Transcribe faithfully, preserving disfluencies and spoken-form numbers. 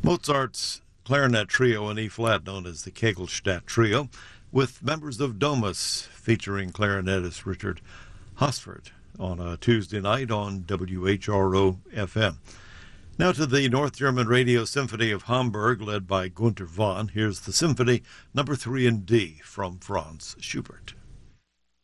Mozart's clarinet trio in E-flat, known as the Kegelstadt Trio, with members of Domus featuring clarinetist Richard Hosford on a Tuesday night on W H R O F M. Now to the North German Radio Symphony of Hamburg, led by Günter Wahn. Here's the Symphony number three in D from Franz Schubert.